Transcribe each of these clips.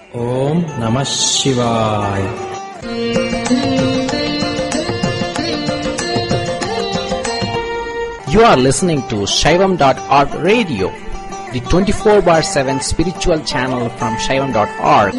ஓம் நம சிவாய. You are listening to Shaivam.org radio, the 24/7 spiritual channel from Shaivam.org.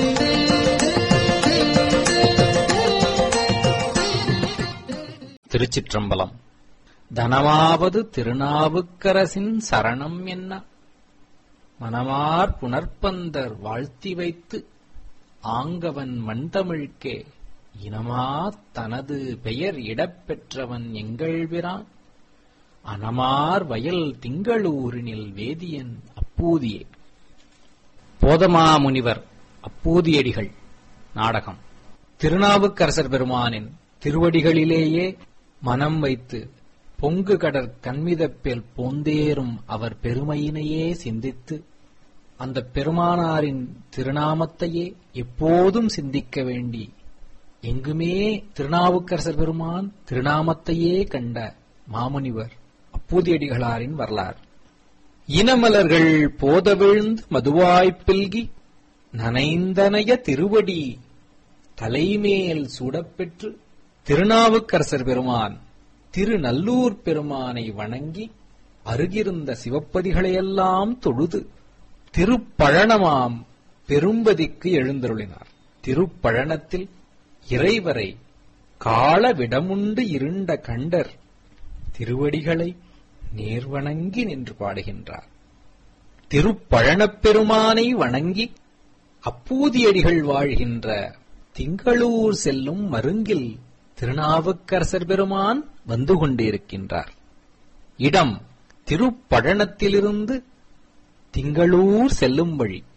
திருச்சிற்றம்பலம். தனமாவது திருநாவுக்கரசின் சரணம் என்ன மனமார் புனர்ப்பந்தர் வாழ்த்தி வைத்து ஆங்கவன் மண்தமிழ்க்கே இனமா தனது பெயர் இடப்பெற்றவன் எங்கள்பிரான் அனமார் வயல் திங்களூரினில் வேதியன் அப்பூதியே. போதமாமுனிவர் அப்பூதியடிகள் நாடகம். திருநாவுக்கரசர் பெருமானின் திருவடிகளிலேயே மனம் வைத்து பொங்கு கடற் கண்மிதப்பேல் போந்தேறும் அவர் பெருமையினையே சிந்தித்து அந்த பெருமானாரின் திருநாமத்தையே எப்போதும் சிந்திக்க வேண்டி எங்குமே திருநாவுக்கரசர் பெருமான் திருநாமத்தையே கண்ட மாமுனிவர் அப்பூதியடிகளாரின் வரலாறு. இனமலர்கள் போதவிழ்ந்து மதுவாய்ப்பில்கி நனைந்தனைய திருவடி தலைமேல் சூடப்பெற்று திருநாவுக்கரசர் பெருமான் திருநல்லூர் பெருமானை வணங்கி அருகிருந்த சிவப்பதிகளையெல்லாம் தொழுது திருப்பழனமாம் பெரும்பதிக்கு எழுந்தருளினார். திருப்பழனத்தில் இறைவரை காலவிடமுண்டு இருண்ட கண்டர் திருவடிகளை நேர்வணங்கி நின்று பாடுகின்றார். திருப்பழனப் பெருமானை வணங்கி அப்பூதியடிகள் வாழ்கின்ற திங்களூர் செல்லும் மருங்கில் திருநாவுக்கரசர் பெருமான் வந்து கொண்டிருக்கின்றார். இடம் திருப்பழனத்திலிருந்து திங்களூர் செல்லும் வழி.